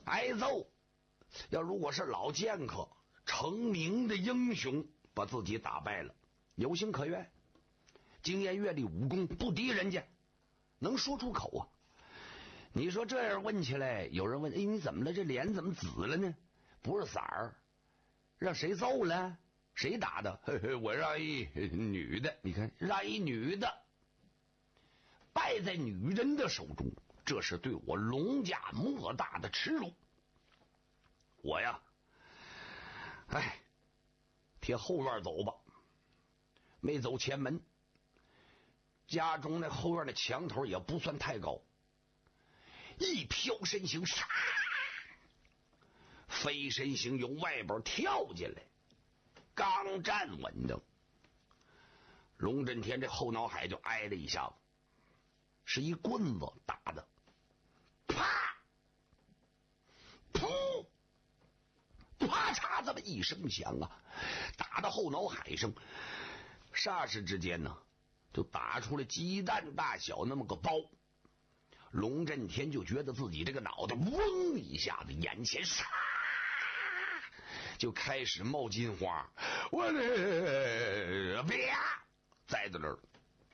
挨揍。要如果是老剑客成名的英雄，把自己打败了，有情可原，经验阅历武功不敌人家，能说出口啊。你说这样问起来，有人问，哎，你怎么了？这脸怎么紫了呢？不是色儿，让谁揍了？谁打的？我让一女的，你看，让一女的败在女人的手中，这是对我龙家莫大的耻辱。我呀，哎，贴后院走吧，没走前门。家中那后院的墙头也不算太高，一飘身形，杀！飞身形由外边跳进来，刚站稳当，龙震天这后脑海就挨了一下子，是一棍子打的，啪！噗！啪嚓这么一声响啊，打到后脑海上，霎时之间呢，就打出了鸡蛋大小那么个包。龙震天就觉得自己这个脑袋嗡一下子，眼前唰就开始冒金花，我的啪，在这儿，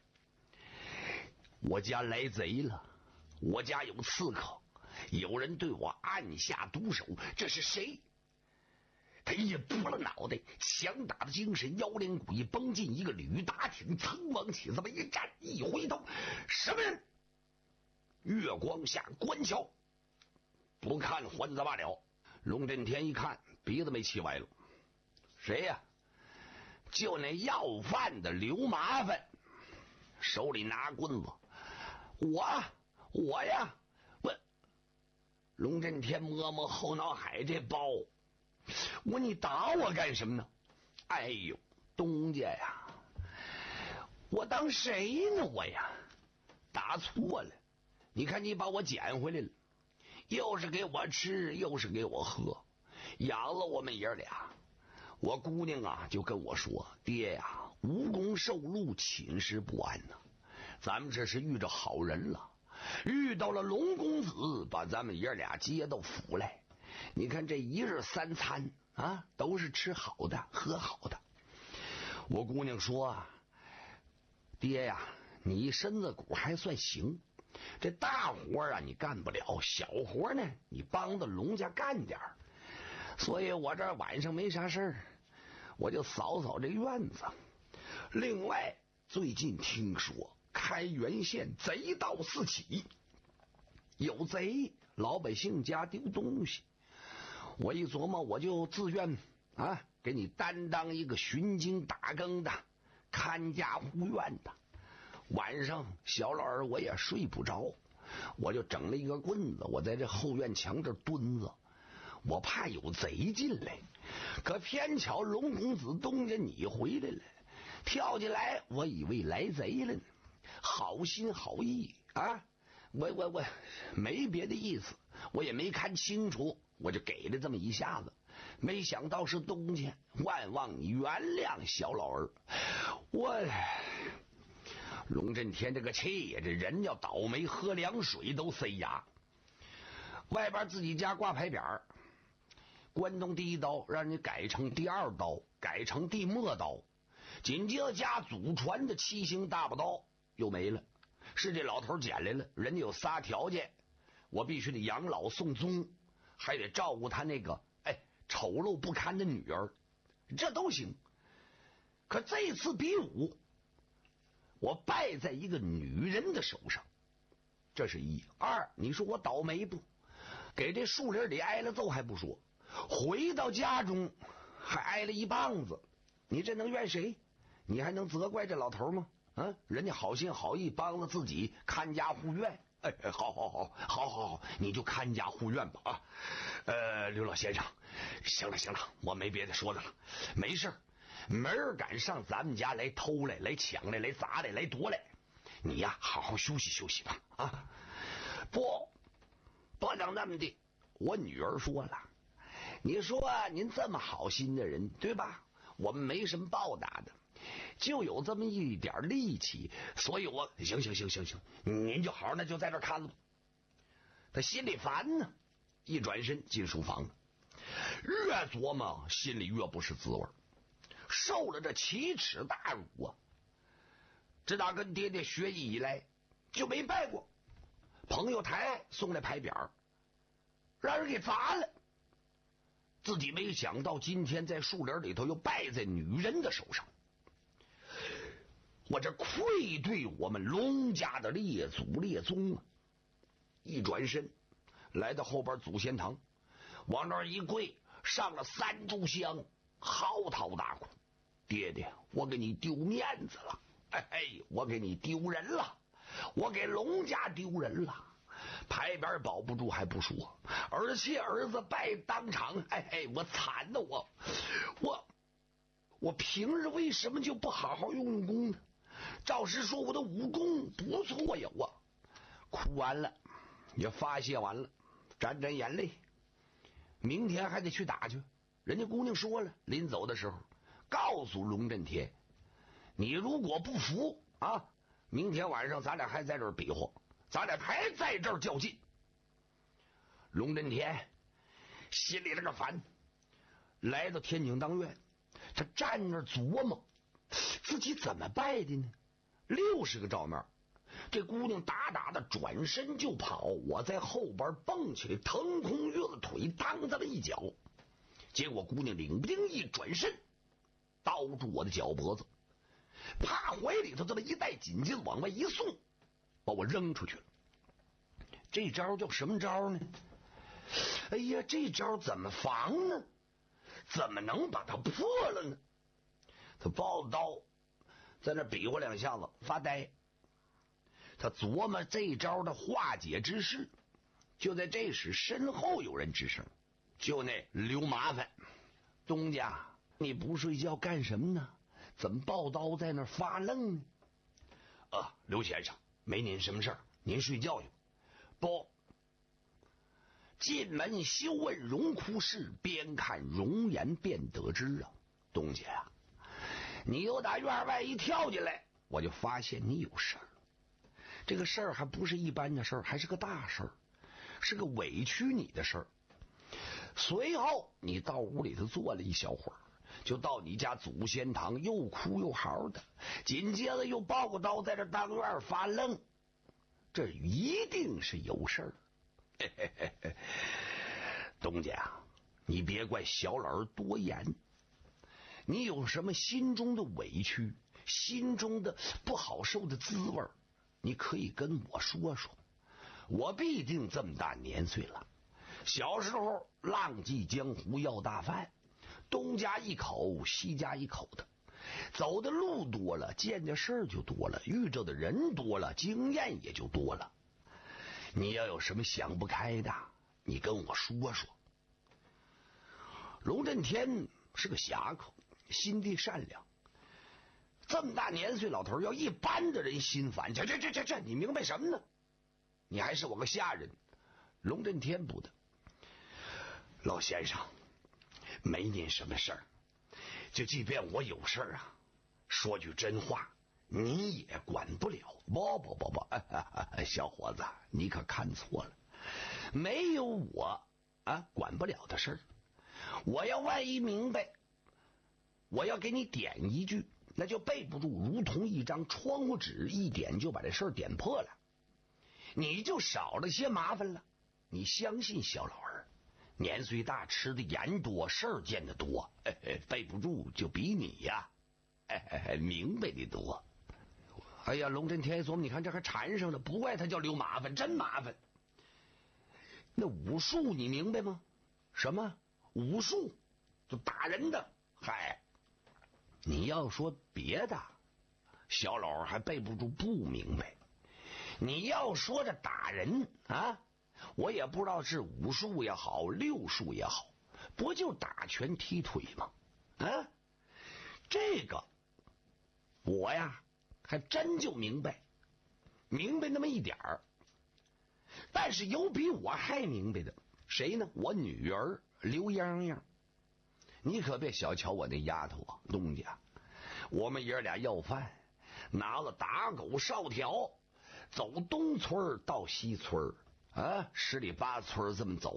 我家来贼了，我家有刺客，有人对我暗下毒手，这是谁？他一拨了脑袋，强大的精神妖灵骨一绷进一个吕大挺，噌往起这么一站，一回头，什么人？月光下观瞧，不看还则罢了。龙震天一看，鼻子没气歪了，谁呀？就那要饭的刘麻烦，手里拿棍子。我呀，问龙震天摸摸后脑海这包，你打我干什么呢？哎呦，东家呀，我当谁呢？我呀，打错了。你看你把我捡回来了，又是给我吃，又是给我喝，养了我们爷俩。我姑娘啊就跟我说，爹呀，无功受禄，寝食不安呐。咱们这是遇着好人了，遇到了龙公子，把咱们爷俩接到府来。你看这一日三餐啊，都是吃好的喝好的。我姑娘说啊，爹呀，你身子骨还算行，这大活啊你干不了，小活呢你帮着龙家干点儿。所以我这晚上没啥事儿，我就扫扫这院子。另外最近听说开原县贼盗四起，有贼，老百姓家丢东西。我一琢磨，我就自愿啊，给你担当一个巡经打更的，看家护院的。晚上小老儿我也睡不着，我就整了一个棍子，我在这后院墙这蹲着，我怕有贼进来。可偏巧龙公子东家你回来了，跳进来，我以为来贼了呢。好心好意啊，我没别的意思，我也没看清楚，我就给了这么一下子，没想到是东家，万望你原谅小老儿。龙震天这个气呀，这人要倒霉喝凉水都塞牙。外边自己家挂牌匾，关东第一刀让你改成第二刀，改成第末刀，紧接着家祖传的七星大宝刀又没了，是这老头捡来了。人家有仨条件，我必须得养老送终，还得照顾他那个丑陋不堪的女儿，这都行。可这次比武，我败在一个女人的手上，这是一。二，你说我倒霉不？给这树林里挨了揍还不说，回到家中还挨了一棒子，你这能怨谁？你还能责怪这老头吗？啊，人家好心好意帮了自己看家护院。好，你就看家护院吧啊。刘老先生，行了，我没别的说的了，没事，没人敢上咱们家来偷来、来抢来、来砸来、来夺来。你呀，好好休息休息吧啊！不能那么的。我女儿说了，你说您这么好心的人，对吧？我们没什么报答的，就有这么一点力气，所以我行，您就好好的就在这看了。他心里烦呢， 一转身进书房了，越琢磨心里越不是滋味，受了这奇耻大辱啊！自打跟爹爹学艺以来就没拜过，朋友抬送来牌匾，让人给砸了。自己没想到今天在树林里头又败在女人的手上，我这愧对我们龙家的列祖列宗啊！一转身来到后边祖先堂，往那儿一跪，上了3炷香，嚎啕大哭：爹爹，我给你丢面子了，我给你丢人了，我给龙家丢人了。牌匾保不住还不说，而且儿子败当场，我惨的我平日为什么就不好好用用功呢？照实说我的武功不错呀！我哭完了也发泄完了，沾沾眼泪，明天还得去打去。人家姑娘说了，临走的时候告诉龙震天，你如果不服啊，明天晚上咱俩还在这儿比划，咱俩还在这儿较劲。龙震天心里那个烦，来到天井当院，他站那儿琢磨自己怎么败的呢？60个照面，这姑娘打的转身就跑，我在后边蹦起来，腾空跃了腿，当这么一脚，结果姑娘领不丁一转身，刀住我的脚脖子，啪，怀里头这么一带紧劲往外一送，把我扔出去了。这招叫什么招呢？哎呀，这招怎么防呢？怎么能把它破了呢？他抱着刀在那比划2下子，发呆。他琢磨这招的化解之事。就在这时，身后有人吱声：“就那刘麻烦，东家，你不睡觉干什么呢？怎么抱刀在那发愣呢？”刘先生，没您什么事儿，您睡觉去。不，进门休问荣枯事，边看容颜便得知啊！东家啊，你又打院外一跳进来，我就发现你有事儿。这个事儿还不是一般的事儿，还是个大事儿，是个委屈你的事儿。随后你到屋里头坐了一小会儿，就到你家祖先堂又哭又嚎的，紧接着又抱个刀在这当院发愣，这一定是有事儿。东家，你别怪小老儿多言，你有什么心中的委屈，心中的不好受的滋味，你可以跟我说说，我必定这么大年岁了，小时候浪迹江湖要大饭，东家一口西家一口的，走的路多了，见的事儿就多了，遇着的人多了，经验也就多了。你要有什么想不开的，你跟我说说。龙震天是个侠客，心地善良，这么大年岁老头，要一般的人心烦，这，你明白什么呢？你还是我个下人。龙震天不的，老先生，没您什么事儿，就即便我有事儿啊，说句真话，你也管不了。不，小伙子，你可看错了，没有我管不了的事儿。我要万一明白，我要给你点一句，那就背不住，如同一张窗户纸，一点就把这事儿点破了，你就少了些麻烦了。你相信小老儿，年岁大，吃的盐多，事儿见得多，背不住就比你呀，明白的多。哎呀，龙震天琢磨，你看这还缠上了，不怪他叫刘麻烦，真麻烦。那武术你明白吗？什么武术？就打人的。嗨，你要说别的，小老儿还背不住不明白。你要说这打人啊，我也不知道是武术也好，六术也好，不就打拳踢腿吗？这个我呀还真就明白那么一点儿。但是有比我还明白的，谁呢？我女儿刘泱泱。你可别小瞧我那丫头啊，东家，我们爷俩要饭，拿了打狗哨条，走东村到西村10里8村这么走，